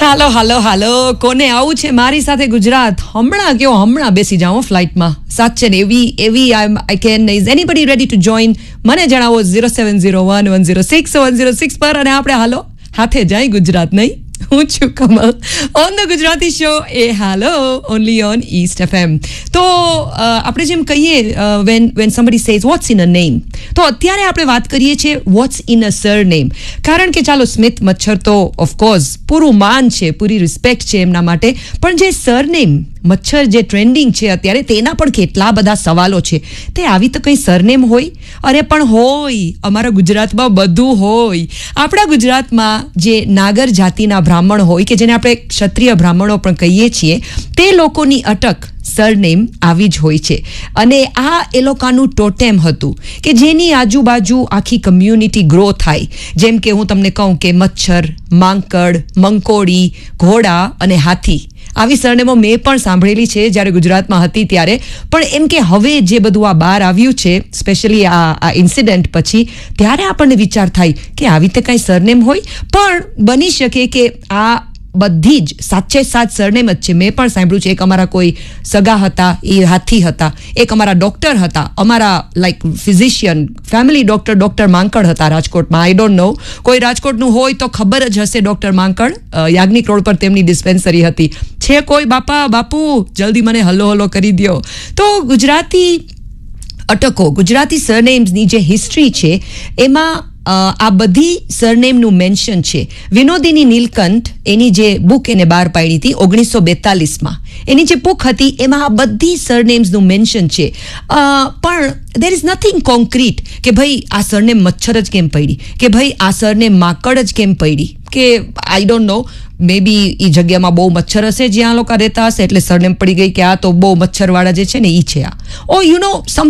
હાલો હાલો હાલો, કોને આવું છે મારી સાથે ગુજરાત? હમણાં બેસી જાઓ ફ્લાઇટમાં. સાચે ને એવી I can. Is anybody ready to join? મને જણાવો 0701106106 પર, અને આપણે હાલો હાથે જાય ગુજરાત. નહીં, હું છું Kamal on the Gujarati show A hello only on East FM. તો આપણે જેમ કહીએ van somebody says watts in a name, તો અત્યારે આપણે વાત કરીએ છીએ વોટ્સ ઇન અ સરનેમ. કારણ કે ચાલો સ્મિથ મચ્છર તો ઓફકોર્સ પૂરું માન છે, પૂરી રિસ્પેક્ટ છે એમના માટે, પણ જે સરનેમ મચ્છર જે ટ્રેન્ડિંગ છે અત્યારે, તેના પણ કેટલા બધા સવાલો છે. તે આવી તો કંઈ સરનેમ હોય? અરે પણ હોય, અમારા ગુજરાતમાં બધું હોય. આપણા ગુજરાતમાં જે નાગર જાતિના બ્રાહ્મણ હોય, કે જેને આપણે ક્ષત્રિય બ્રાહ્મણો પણ કહીએ છીએ, તે લોકોની અટક સરનેમ આવી જ હોય છે. અને આ એ લોકોનું ટોટેમ હતું કે જેની આજુબાજુ આખી કમ્યુનિટી ગ્રો થાય. જેમ કે હું તમને કહું કે મચ્છર, માંકડ, મંકોડી, ઘોડા અને હાથી, આવી સરનેમો મેં પણ સાંભળેલી છે જ્યારે ગુજરાતમાં હતી ત્યારે. પણ એમ કે હવે જે બધું આ બહાર આવ્યું છે, સ્પેશિયલી આ ઇન્સિડન્ટ પછી, ત્યારે આપણને વિચાર થાય કે આવી રીતે કાંઈ સરનેમ હોય. પણ બની શકે કે આ બધી જ સાચે સાચ સરનેમ જ છે. મેં પણ સાંભળ્યું છે, એક અમારા કોઈ સગા હતા, એ હાથી હતા. એક અમારા ડૉક્ટર હતા, અમારા લાઈક ફિઝિશિયન, ફેમિલી ડૉક્ટર માંકડ હતા રાજકોટમાં. આઈ ડોન્ટ નો, કોઈ રાજકોટનું હોય તો ખબર જ હશે. ડૉક્ટર માંકડ, યાજ્ઞિક રોડ પર તેમની ડિસ્પેન્સરી હતી. છે કોઈ બાપુ જલ્દી મને હલો કરી દ્યો. તો ગુજરાતી અટકો, ગુજરાતી સરનેમ્સની જે હિસ્ટ્રી છે એમાં આ બધી સરનેમનું મેન્શન છે. વિનોદિની નીલકંઠ એની જે બુક એને બહાર પાડી હતી 1942માં, એની જે બુક હતી એમાં આ બધી સરનેમ્સનું મેન્શન છે. પણ દેર ઇઝ નથિંગ કોન્ક્રીટ કે ભાઈ આ સરનેમ મચ્છર જ કેમ પડી, કે ભાઈ આ સરનેમ માકડ જ કેમ પડી, કે આઈ ડોન્ટ નો, મે બી એ જગ્યામાં બહુ મચ્છર હશે જ્યાં લોકો રહેતા હશે એટલે સરનેમ પડી ગઈ કે આ તો બહુ મચ્છરવાળા જે છે ને એ છે આ. ઓ યુ નો